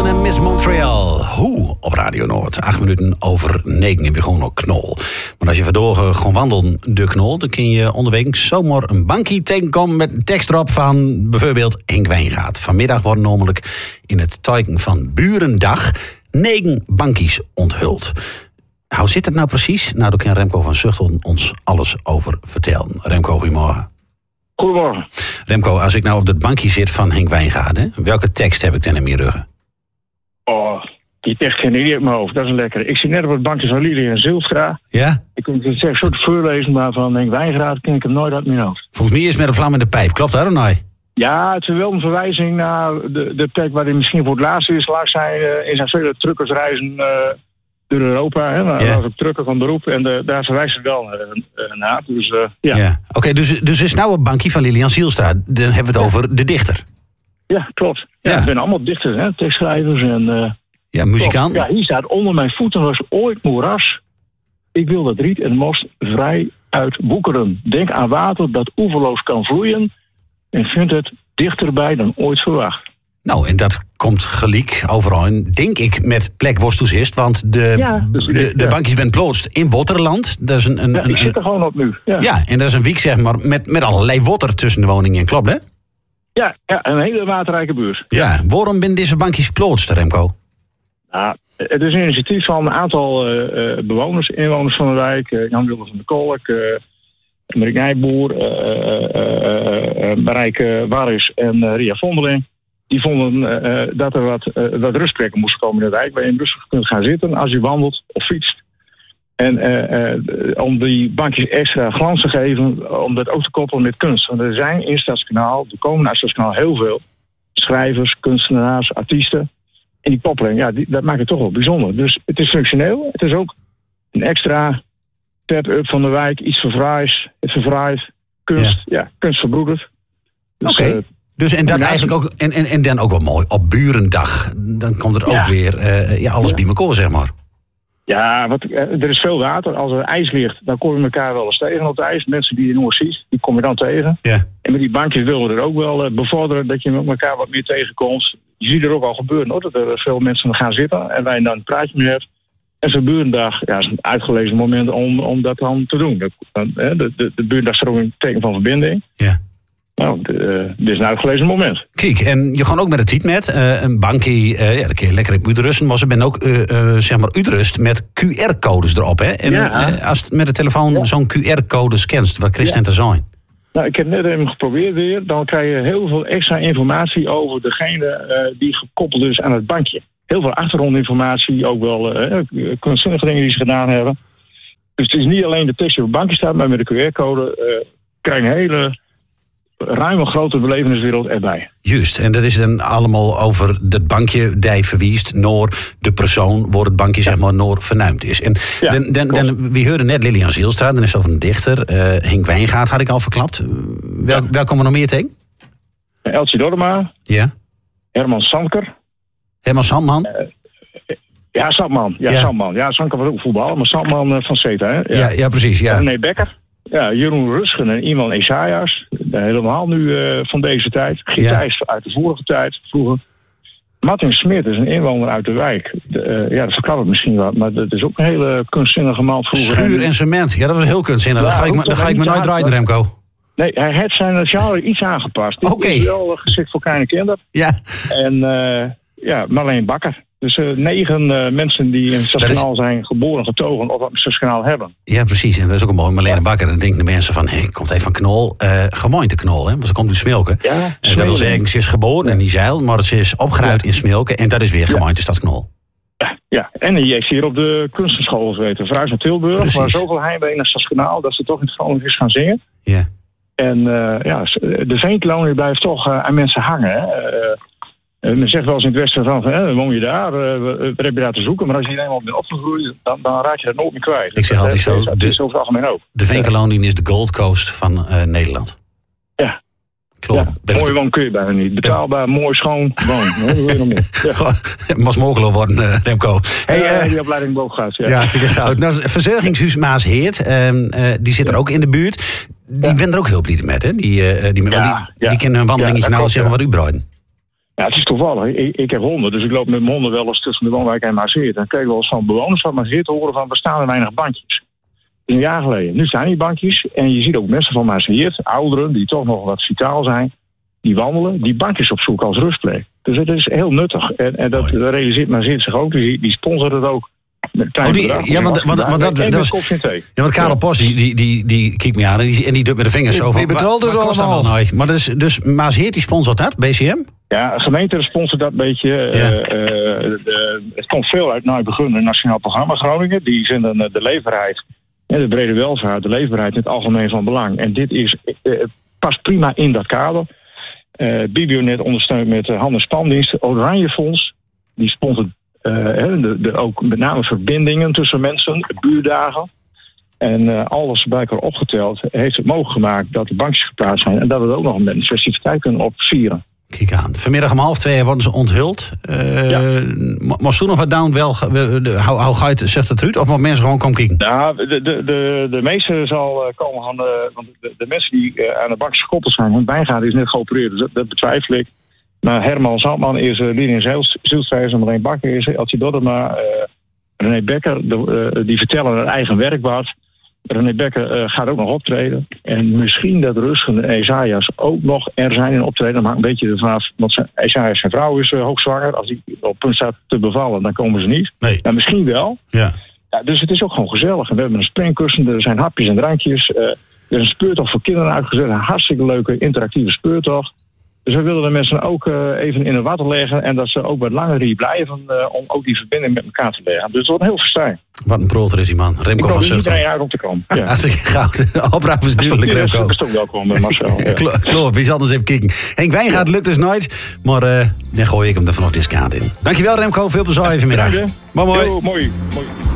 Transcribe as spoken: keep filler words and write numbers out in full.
en Miss Montreal. Hoe op Radio Noord. Acht minuten over negen heb je gewoon nog knol. Maar als je vandaag gewoon wandelt de knol, dan kun je onderweg zomaar een bankje tegenkomen met een tekst erop van bijvoorbeeld Henk Wijngaard. Vanmiddag worden namelijk in het teken van Burendag negen bankjes onthuld. Hoe zit het nou precies? Nou, daar kan Remco van Zuchtel ons alles over vertellen. Remco, goedemorgen. Goedemorgen. Remco, als ik nou op dat bankje zit van Henk Wijngaard, hè, welke tekst heb ik dan in mijn ruggen? Oh, die tekst ken ik niet uit mijn hoofd. Dat is lekker. Ik zit net op het bankje van Lilian Zylstra. Ja? Ik kan het zeg zo te voorlezen, maar van Henk Wijngaard ken ik hem nooit uit mijn hoofd. Volgens mij is het met een vlam in de pijp. Klopt dat of niet? Ja, het is wel een verwijzing naar de, de plek waar hij misschien voor het laatst is. Langs zijn, uh, in zijn vele truckersreizen uh, door Europa. Hè, maar Ja. als ik trucker van beroep. En de, daar verwijst het wel uh, uh, naar. Dus uh, ja. Ja. Oké, okay, dus, dus is nou een bankje van Lilian Zylstra. Dan hebben we het Ja. over de dichter. Ja, klopt. Ja, Ja. Het zijn allemaal dichters, hè, tekstschrijvers. En, uh, Ja, muzikant. ja, hier staat: onder mijn voeten was ooit moeras. Ik wil dat riet en mos vrij uit woekeren. Denk aan water dat oeverloos kan vloeien. En vind het dichterbij dan ooit verwacht. Nou, en dat komt gelijk overal, denk ik, met plekworsttoezicht. Want de, Ja, dus de, dit, de ja. bankjes zijn plootst in Waterland. Dat is een, een, Ja, een, ik zit er gewoon op nu. Ja, ja, en dat is een week, zeg maar, met, met allerlei water tussen de woningen in. Klopt, hè? ja, ja, een hele waterrijke buurt. Ja. Waarom zijn deze bankjes plootst, Remco? Nou, het is een initiatief van een aantal uh, uh, bewoners, inwoners van de wijk. Uh, Jan Wilders van der Kolk, uh, Mark Nijboer, uh, uh, uh, uh, Marijke Warris en uh, Ria Vondeling. Die vonden uh, dat er wat, uh, wat rustplekken moesten komen in de wijk. Waar je rustig kunt gaan zitten als je wandelt of fietst. En uh, uh, om die bankjes extra glans te geven, om dat ook te koppelen met kunst. Want er zijn in Stadskanaal, er komen naar Stadskanaal heel veel schrijvers, kunstenaars, artiesten. En die koppeling, ja, die, dat maakt het toch wel bijzonder. Dus het is functioneel. Het is ook een extra step-up van de wijk. Iets verfraais, het verfraait. Kunst, ja, ja kunst verbroedert. Dus, Oké. Okay. uh, Dus en dat eigenlijk ook, en, en, en dan ook wel mooi, op Burendag. Dan komt er ook Ja. weer uh, ja, alles Ja. bij elkaar, zeg maar. Ja, wat, er is veel water. Als er ijs ligt, dan kom je elkaar wel eens tegen op het ijs. Mensen die je nooit ziet, die kom je dan tegen. Ja. En met die bankjes willen we er ook wel uh, bevorderen dat je met elkaar wat meer tegenkomt. Je ziet er ook al gebeuren, hoor, dat er veel mensen gaan zitten en wij dan een praatje mee hebben. En zo'n burendag, ja, is een uitgelezen moment om, om dat dan te doen. De, de, de, de burendag staat ook een teken van verbinding. Ja. Nou, de, uh, dit is een uitgelezen moment. Kijk, en je gaat ook met het tiet met uh, een bankje, uh, ja, dan kun je lekker in uitrusten. Maar ze ben ook, uh, uh, zeg maar, uitrust met Q R-codes erop, hè? En Ja. uh, als het met de telefoon Ja. zo'n Q R-code scant, wat Christen te zijn. Nou, ik heb net even geprobeerd weer. Dan krijg je heel veel extra informatie over degene uh, die gekoppeld is aan het bankje. Heel veel achtergrondinformatie, ook wel uh, kunstzinnige dingen die ze gedaan hebben. Dus het is niet alleen de tekst die op het bankje staat, maar met de Q R-code uh, krijg je een hele ruime grote beleveniswereld erbij. Juist, en dat is dan allemaal over dat bankje die verwiest naar de persoon waar het bankje, zeg maar, naar vernuimd is. En Ja, dan, dan, dan, we hoorden net Lilian Zylstra, dan is het over een dichter. Uh, Henk Wijngaard had ik al verklapt. Wel, Ja. Welk komen we nog meer tegen? Eltje Dodema, Ja. Herman Sanker. Herman Sandman. Ja, Sandman. Ja, Ja. Sandman. Ja, Sanker was ook voetballer, maar Sandman uh, van CETA. Hè? Ja, ja, precies. Ja. René Bekker. Ja, Jeroen Rusgen en Iman Esaias. Helemaal nu uh, van deze tijd. Gijs uit de vorige tijd, vroeger. Martin Smit is een inwoner uit de wijk. De, uh, ja, dat verklapt het misschien wat, maar dat is ook een hele kunstzinnige man vroeger. Schuur en cement. Ja, dat was heel kunstzinnig. Ja, dat ga ik, me- hoeft dat toch ga ik me niet nooit te draaien, hard, Remco. Nee, hij heeft zijn genre iets aangepast. Dit Oké. is wel uh, geschikt voor kleine kinderen. Ja. En uh, ja, Marleen Bakker. Dus uh, negen uh, mensen die in Stadskanaal is... zijn geboren, getogen of het Stadskanaal hebben. Ja, precies. En dat is ook een mooi. Marlene Bakker. Dan denken de mensen van, hé, komt even van Knol. Uh, gemeente Knol, hè. Want ze komt uit Smilke. Ja, Uh, dat wil zeggen, ze is geboren in Niezijl, maar ze is opgeruimd in Smilke. En dat is weer gemeente Stad Knol. Ja, ja, en die heeft hier op de kunstenschool gezeten. Verhuisd naar Tilburg, Precies. waar zoveel heimwee naar Stadskanaal dat ze toch in het Groningen is gaan zingen. Ja. En uh, ja, de veenkolonie blijft toch uh, aan mensen hangen. Hè. Uh, men zegt wel eens in het westen van, hè, woon je daar, uh, wat heb je daar te zoeken? Maar als je niet eenmaal bent opgegroeid, dan, dan raak je dat nooit meer kwijt. Ik zeg altijd zo, Dat de- is over het algemeen ook. De Veenkolonie is de Gold Coast van uh, Nederland. Ja. Klopt. Ja, mooi woon kun je bijna niet. Betaalbaar, mooi, schoon, woon. Hè, dat wil je nog meer. Ja. Mas mogelijk worden, uh, Remco. Hey, Ja, uh, die opleiding boven gaat. Ja. ja, hartstikke goud. Nou, Verzorgingshuis Maasheert, uh, uh, die zit er ook in de buurt. Die Ja. ben er ook heel blij met, hè? Die, uh, die, Ja, die, ja. die kunnen hun wandelingetje Ja, dat nou klopt, zeg maar ja. wat uitbreiden. Ja, het is toevallig. Ik, ik heb honden, dus ik loop met mijn honden wel eens tussen de woonwijk en Maaseert. Dan krijg ik wel eens van bewoners van Maaseert te horen van, er staan er weinig bankjes. Een jaar geleden. Nu staan die bankjes en je ziet ook mensen van Maaseert, ouderen die toch nog wat vitaal zijn, die wandelen, die bankjes opzoeken als rustplek. Dus het is heel nuttig. En, en dat, dat realiseert Maaseert zich ook. Die, die sponsort het ook. Oh, die, ja, want, want, want dat, dat was, ja, want Karel Pos, die, die, die, die kijkt me aan en die, en die doet met de vingers zo van. Wie betaalt het allemaal? Nou? Maar dus, dus Maaseert die sponsort dat, B C M? Ja, de gemeente sponsort dat een beetje. Ja. Uh, uh, de, het komt veel uit nou, Begun, een nationaal programma Groningen. Die vinden de leefbaarheid, de brede welvaart, de leefbaarheid in het algemeen van belang. En dit is, uh, past prima in dat kader. Uh, Bibionet ondersteunt met de Hand- en Spandienst. Oranje Fonds, die sponsort uh, de, de, ook met name verbindingen tussen mensen, buurdagen. En uh, alles bij elkaar opgeteld heeft het mogelijk gemaakt dat de bankjes geplaatst zijn. En dat we het ook nog met een festiviteit kunnen opvieren. Kijk aan. Vanmiddag om half twee worden ze onthuld. Uh, ja. Moest toen nog wat down wel, hou, hou geit, zegt het Ruud? Of moet mensen gewoon komen kijken? Nou, de, de, de, de meeste zal komen van de, want de, de mensen die uh, aan de bankjes gekoppeld zijn. Hun bijgaat is net geopereerd, dus dat, dat betwijfel ik. Maar Herman Zandman is uh, Lien Zielstrijzer, Marleen Bakker is Eltje Doddema, uh, René Bekker, de, uh, die vertellen hun eigen werkbad. René Bekker uh, gaat ook nog optreden. En misschien dat Rusgen en Esaias ook nog er zijn in optreden. Maar een beetje ervan af, want Esaias zijn vrouw is uh, hoogzwanger. Als die op punt staat te bevallen, dan komen ze niet. Nee. Nou, misschien wel. Ja. Ja, dus het is ook gewoon gezellig. En we hebben een springkussen, er zijn hapjes en drankjes. Uh, er is een speurtocht voor kinderen uitgezet. Een hartstikke leuke interactieve speurtocht. Dus we willen de mensen ook uh, even in het water leggen. En dat ze ook wat langer hier blijven uh, om ook die verbinding met elkaar te leggen. Dus het wordt heel festijn. Wat een proter is die man. Remco van Zuchten. Iedereen uit om te komen. Ja. Hartstikke goud. Opraap is duidelijk, Remco. Dat is toch welkom, Marcel. Ja. Klopt, wie zal eens even kijken. Henk Wijngaard lukt dus nooit. Maar uh, dan gooi ik hem er vanaf dit kaart in. Dankjewel, Remco. Veel plezier vanmiddag. Ja, mooi, mooi. Yo, mooi. mooi.